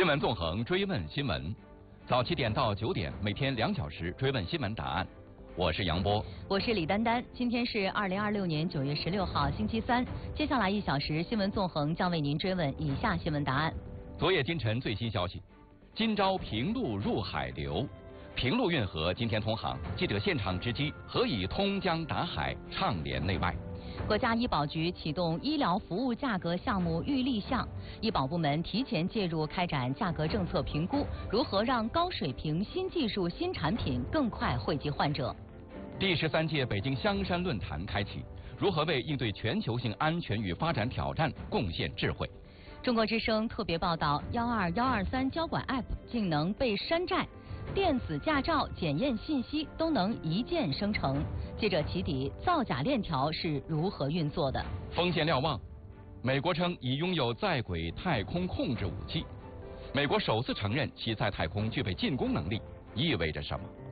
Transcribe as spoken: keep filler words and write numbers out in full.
新闻纵横追问新闻，早七点到九点，每天两小时追问新闻答案。我是杨波， 我是李丹丹。今天是二零二六年九月十六号，星期三。接下来一小时，新闻纵横将为您追问以下新闻答案。 昨夜今晨最新消息，今朝平陆入海流，平陆运河今天通航。记者现场直击，何以通江达海，畅联内外。 国家医保局启动医疗服务价格项目预立项，医保部门提前介入开展价格政策评估，如何让高水平新技术新产品更快惠及患者。 第十三届北京香山论坛开启，如何为应对全球性安全与发展挑战贡献智慧？ 中国之声特别报道：幺二幺二三交管 App 竟能被山寨，电子驾照检验信息都能一键生成。记者起底，造假链条是如何运作的？ 锋线瞭望，美国称已拥有在轨太空控制武器。美国首次承认其在太空具备进攻能力，意味着什么？